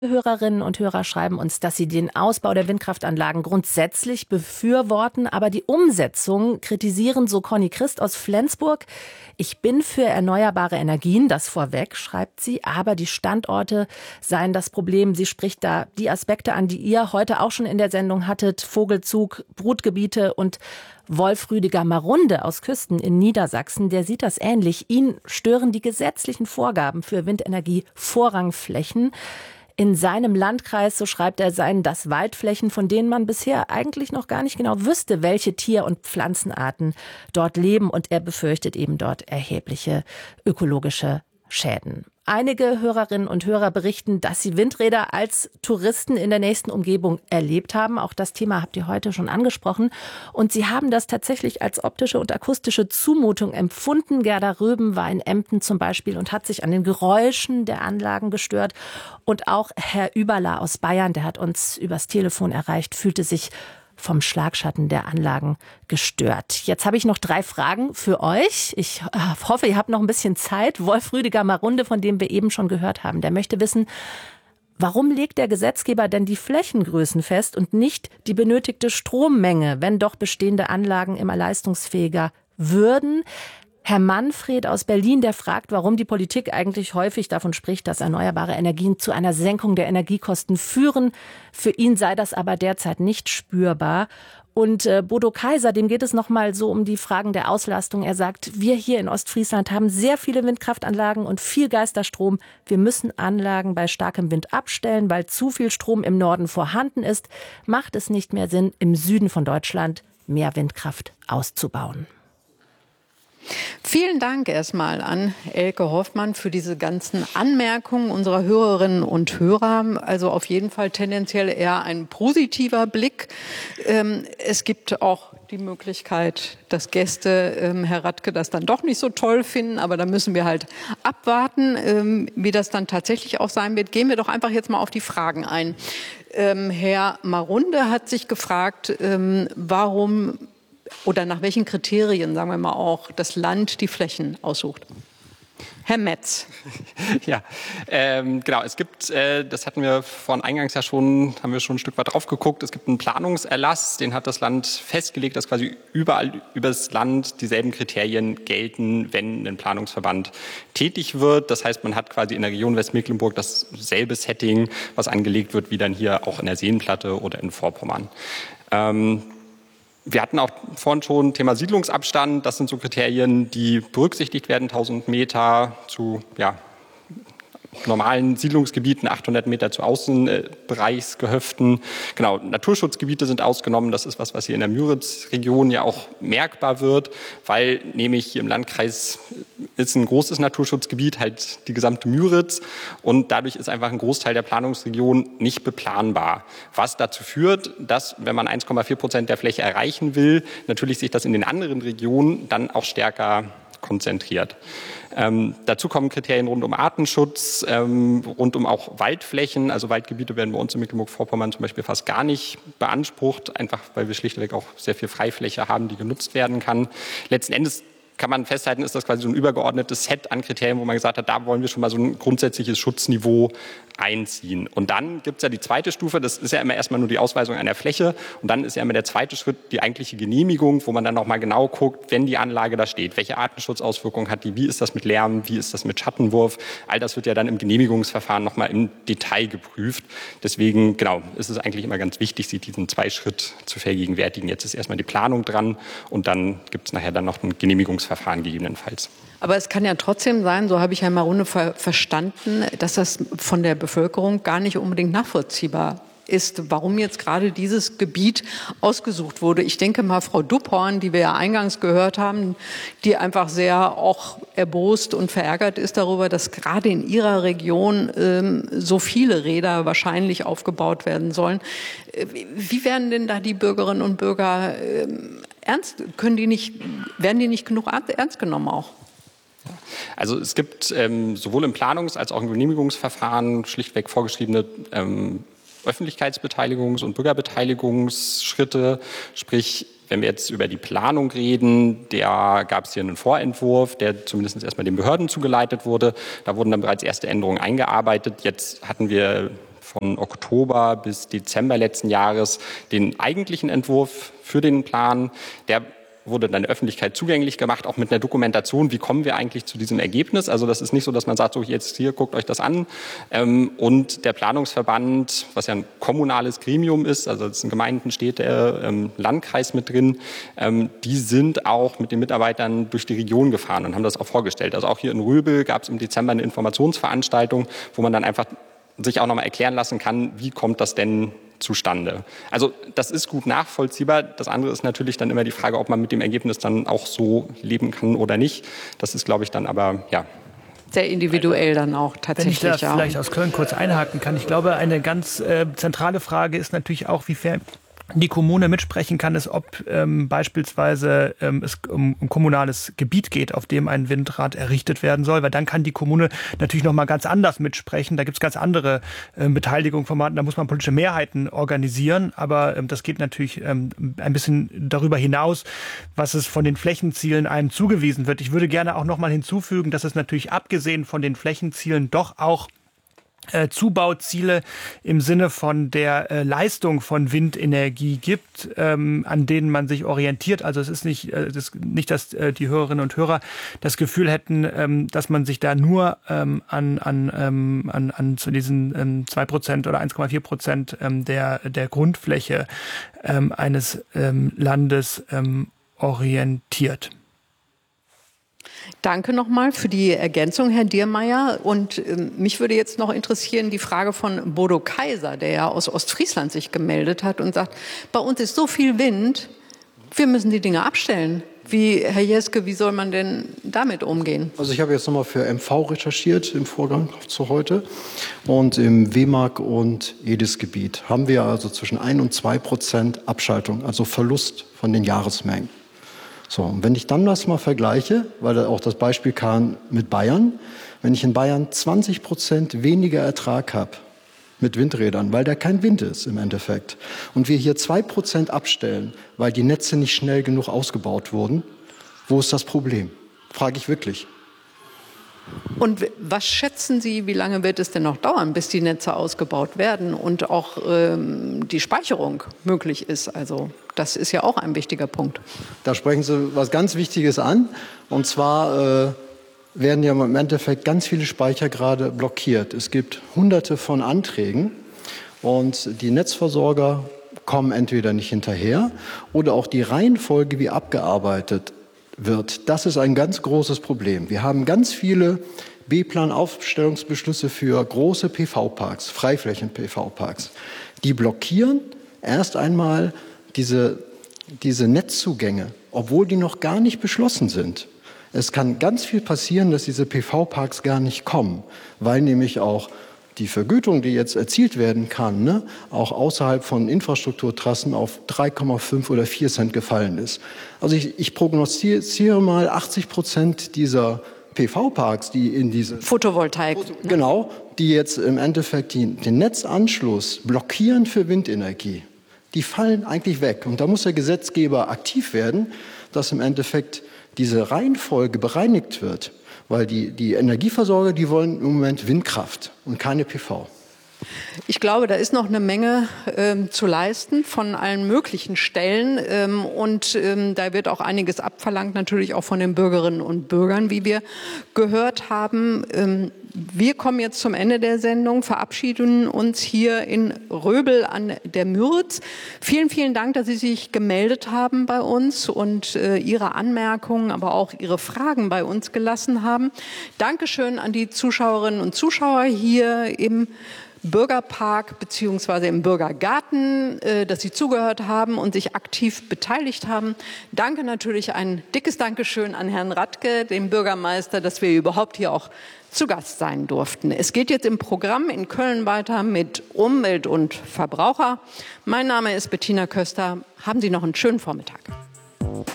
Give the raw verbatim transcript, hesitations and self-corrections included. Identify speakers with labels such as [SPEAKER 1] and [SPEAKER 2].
[SPEAKER 1] Hörerinnen und Hörer schreiben uns, dass sie den Ausbau der Windkraftanlagen grundsätzlich befürworten, aber die Umsetzung kritisieren, so Conny Christ aus Flensburg. Ich bin für erneuerbare Energien, das vorweg, schreibt sie, aber die Standorte seien das Problem. Sie spricht da die Aspekte an, die ihr heute auch schon in der Sendung hattet, Vogelzug, Brutgebiete und Wolf Rüdiger Marunde aus Küsten in Niedersachsen, der sieht das ähnlich. Ihn stören die gesetzlichen Vorgaben für Windenergie-Vorrangflächen. In seinem Landkreis, so schreibt er, seien das Waldflächen, von denen man bisher eigentlich noch gar nicht genau wüsste, welche Tier- und Pflanzenarten dort leben. Und er befürchtet eben dort erhebliche ökologische Schäden. Einige Hörerinnen und Hörer berichten, dass sie Windräder als Touristen in der nächsten Umgebung erlebt haben. Auch das Thema habt ihr heute schon angesprochen. Und sie haben das tatsächlich als optische und akustische Zumutung empfunden. Gerda Röben war in Emden zum Beispiel und hat sich an den Geräuschen der Anlagen gestört. Und auch Herr Überler aus Bayern, der hat uns übers Telefon erreicht, fühlte sich vom Schlagschatten der Anlagen gestört. Jetzt habe ich noch drei Fragen für euch. Ich hoffe, ihr habt noch ein bisschen Zeit. Wolf Rüdiger Marunde, von dem wir eben schon gehört haben, der möchte wissen, warum legt der Gesetzgeber denn die Flächengrößen fest und nicht die benötigte Strommenge, wenn doch bestehende Anlagen immer leistungsfähiger würden? Herr Manfred aus Berlin, der fragt, warum die Politik eigentlich häufig davon spricht, dass erneuerbare Energien zu einer Senkung der Energiekosten führen. Für ihn sei das aber derzeit nicht spürbar. Und äh, Bodo Kaiser, dem geht es nochmal so um die Fragen der Auslastung. Er sagt, wir hier in Ostfriesland haben sehr viele Windkraftanlagen und viel Geisterstrom. Wir müssen Anlagen bei starkem Wind abstellen, weil zu viel Strom im Norden vorhanden ist. Macht es nicht mehr Sinn, im Süden von Deutschland mehr Windkraft auszubauen.
[SPEAKER 2] Vielen Dank erstmal an Elke Hoffmann für diese ganzen Anmerkungen unserer Hörerinnen und Hörer. Also auf jeden Fall tendenziell eher ein positiver Blick. Ähm, es gibt auch die Möglichkeit, dass Gäste, ähm, Herr Radke, das dann doch nicht so toll finden. Aber da müssen wir halt abwarten, ähm, wie das dann tatsächlich auch sein wird. Gehen wir doch einfach jetzt mal auf die Fragen ein. Ähm, Herr Marunde hat sich gefragt, ähm, warum oder nach welchen Kriterien, sagen wir mal auch, das Land die Flächen aussucht. Herr Metz.
[SPEAKER 3] Ja, ähm, genau. Es gibt, äh, das hatten wir von eingangs ja schon, haben wir schon ein Stück weit drauf geguckt. Es gibt einen Planungserlass, den hat das Land festgelegt, dass quasi überall über das Land dieselben Kriterien gelten, wenn ein Planungsverband tätig wird. Das heißt, man hat quasi in der Region Westmecklenburg dasselbe Setting, was angelegt wird, wie dann hier auch in der Seenplatte oder in Vorpommern. Ähm, Wir hatten auch vorhin schon Thema Siedlungsabstand. Das sind so Kriterien, die berücksichtigt werden. tausend Meter zu ja, normalen Siedlungsgebieten, achthundert Meter zu Außenbereichsgehöften. Genau, Naturschutzgebiete sind ausgenommen. Das ist was, was hier in der Müritz-Region ja auch merkbar wird, weil nämlich hier im Landkreis ist ein großes Naturschutzgebiet, halt die gesamte Müritz. Und dadurch ist einfach ein Großteil der Planungsregion nicht beplanbar. Was dazu führt, dass, wenn man eins Komma vier Prozent der Fläche erreichen will, natürlich sich das in den anderen Regionen dann auch stärker konzentriert. Ähm, dazu kommen Kriterien rund um Artenschutz, ähm, rund um auch Waldflächen. Also Waldgebiete werden bei uns in Mecklenburg-Vorpommern zum Beispiel fast gar nicht beansprucht, einfach weil wir schlichtweg auch sehr viel Freifläche haben, die genutzt werden kann. Letzten Endes kann man festhalten, ist das quasi so ein übergeordnetes Set an Kriterien, wo man gesagt hat, da wollen wir schon mal so ein grundsätzliches Schutzniveau einziehen. Und dann gibt es ja die zweite Stufe, das ist ja immer erstmal nur die Ausweisung einer Fläche und dann ist ja immer der zweite Schritt die eigentliche Genehmigung, wo man dann nochmal genau guckt, wenn die Anlage da steht, welche Artenschutzauswirkungen hat die, wie ist das mit Lärm, wie ist das mit Schattenwurf, all das wird ja dann im Genehmigungsverfahren nochmal im Detail geprüft. Deswegen, genau, ist es eigentlich immer ganz wichtig, sich diesen Zweischritt zu vergegenwärtigen. Jetzt ist erstmal die Planung dran und dann gibt es nachher dann noch ein Genehmigungsverfahren gegebenenfalls.
[SPEAKER 2] Aber es kann ja trotzdem sein, so habe ich Herrn Marunde ver- verstanden, dass das von der Bevölkerung gar nicht unbedingt nachvollziehbar ist, warum jetzt gerade dieses Gebiet ausgesucht wurde. Ich denke mal, Frau Dupphorn, die wir ja eingangs gehört haben, die einfach sehr auch erbost und verärgert ist darüber, dass gerade in ihrer Region ähm, so viele Räder wahrscheinlich aufgebaut werden sollen. Äh, wie werden denn da die Bürgerinnen und Bürger ähm, ernst? Können die nicht, werden die nicht genug ernst genommen auch?
[SPEAKER 3] Also es gibt ähm, sowohl im Planungs- als auch im Genehmigungsverfahren schlichtweg vorgeschriebene ähm, Öffentlichkeitsbeteiligungs- und Bürgerbeteiligungsschritte. Sprich, wenn wir jetzt über die Planung reden, da gab es hier einen Vorentwurf, der zumindest erstmal den Behörden zugeleitet wurde. Da wurden dann bereits erste Änderungen eingearbeitet. Jetzt hatten wir von Oktober bis Dezember letzten Jahres den eigentlichen Entwurf für den Plan. Der wurde dann der Öffentlichkeit zugänglich gemacht, auch mit einer Dokumentation, wie kommen wir eigentlich zu diesem Ergebnis. Also das ist nicht so, dass man sagt, so jetzt hier, guckt euch das an. Und der Planungsverband, was ja ein kommunales Gremium ist, also es sind Gemeinden, Städte, Landkreis mit drin, die sind auch mit den Mitarbeitern durch die Region gefahren und haben das auch vorgestellt. Also auch hier in Röbel gab es im Dezember eine Informationsveranstaltung, wo man dann einfach sich auch nochmal erklären lassen kann, wie kommt das denn zustande. Also das ist gut nachvollziehbar. Das andere ist natürlich dann immer die Frage, ob man mit dem Ergebnis dann auch so leben kann oder nicht. Das ist, glaube ich, dann aber, ja.
[SPEAKER 2] Sehr individuell dann auch tatsächlich.
[SPEAKER 4] Wenn ich da
[SPEAKER 2] ja.
[SPEAKER 4] vielleicht aus Köln kurz einhaken kann. Ich glaube, eine ganz äh, zentrale Frage ist natürlich auch, wie fair die Kommune mitsprechen kann, ist, ob ähm, beispielsweise ähm, es um, um kommunales Gebiet geht, auf dem ein Windrad errichtet werden soll, weil dann kann die Kommune natürlich noch mal ganz anders mitsprechen. Da gibt es ganz andere äh, Beteiligungsformaten, da muss man politische Mehrheiten organisieren, aber ähm, das geht natürlich ähm, ein bisschen darüber hinaus, was es von den Flächenzielen einem zugewiesen wird. Ich würde gerne auch noch mal hinzufügen, dass es natürlich abgesehen von den Flächenzielen doch auch Äh, Zubauziele im Sinne von der äh, Leistung von Windenergie gibt, ähm, an denen man sich orientiert. Also es ist nicht, äh, das, nicht, dass äh, die Hörerinnen und Hörer das Gefühl hätten, ähm, dass man sich da nur ähm, an, an, ähm, an, an zu diesen ähm, zwei Prozent oder eins Komma vier Prozent ähm, der, der Grundfläche ähm, eines ähm, Landes ähm, orientiert.
[SPEAKER 2] Danke nochmal für die Ergänzung, Herr Diermeier. Und äh, mich würde jetzt noch interessieren die Frage von Bodo Kaiser, der ja aus Ostfriesland sich gemeldet hat und sagt, bei uns ist so viel Wind, wir müssen die Dinge abstellen. Wie, Herr Jeske, wie soll man denn damit umgehen?
[SPEAKER 5] Also ich habe jetzt nochmal für M V recherchiert im Vorgang zu heute. Und im W M A G und E D I S-Gebiet haben wir also zwischen ein und zwei Prozent Abschaltung, also Verlust von den Jahresmengen. So, und wenn ich dann das mal vergleiche, weil da auch das Beispiel kam mit Bayern, wenn ich in Bayern zwanzig Prozent weniger Ertrag habe mit Windrädern, weil da kein Wind ist im Endeffekt, und wir hier zwei Prozent abstellen, weil die Netze nicht schnell genug ausgebaut wurden, wo ist das Problem? Frage ich wirklich.
[SPEAKER 2] Und was schätzen Sie, wie lange wird es denn noch dauern, bis die Netze ausgebaut werden und auch ähm, die Speicherung möglich ist? Also das ist ja auch ein wichtiger Punkt.
[SPEAKER 5] Da sprechen Sie was ganz Wichtiges an. Und zwar äh, werden ja im Endeffekt ganz viele Speicher gerade blockiert. Es gibt hunderte von Anträgen und die Netzversorger kommen entweder nicht hinterher oder auch die Reihenfolge, wie abgearbeitet wird. Das ist ein ganz großes Problem. Wir haben ganz viele B-Plan-Aufstellungsbeschlüsse für große P V-Parks, Freiflächen-P V-Parks. Die blockieren erst einmal diese, diese Netzzugänge, obwohl die noch gar nicht beschlossen sind. Es kann ganz viel passieren, dass diese P V-Parks gar nicht kommen, weil nämlich auch die Vergütung, die jetzt erzielt werden kann, ne, auch außerhalb von Infrastrukturtrassen auf drei Komma fünf oder vier Cent gefallen ist. Also ich, ich prognostiziere mal achtzig Prozent dieser P V-Parks, die in diese
[SPEAKER 2] Photovoltaik.
[SPEAKER 5] Foto, genau, die jetzt im Endeffekt die, den Netzanschluss blockieren für Windenergie, die fallen eigentlich weg. Und da muss der Gesetzgeber aktiv werden, dass im Endeffekt diese Reihenfolge bereinigt wird. Weil die, die Energieversorger, die wollen im Moment Windkraft und keine P V.
[SPEAKER 2] Ich glaube, da ist noch eine Menge ähm, zu leisten von allen möglichen Stellen. Ähm, und ähm, da wird auch einiges abverlangt, natürlich auch von den Bürgerinnen und Bürgern, wie wir gehört haben. Ähm, wir kommen jetzt zum Ende der Sendung, verabschieden uns hier in Röbel an der Mürz. Vielen, vielen Dank, dass Sie sich gemeldet haben bei uns und äh, Ihre Anmerkungen, aber auch Ihre Fragen bei uns gelassen haben. Dankeschön an die Zuschauerinnen und Zuschauer hier im Bürgerpark beziehungsweise im Bürgergarten, äh, dass Sie zugehört haben und sich aktiv beteiligt haben. Danke natürlich, ein dickes Dankeschön an Herrn Radke, den Bürgermeister, dass wir überhaupt hier auch zu Gast sein durften. Es geht jetzt im Programm in Köln weiter mit Umwelt und Verbraucher. Mein Name ist Bettina Köster. Haben Sie noch einen schönen Vormittag.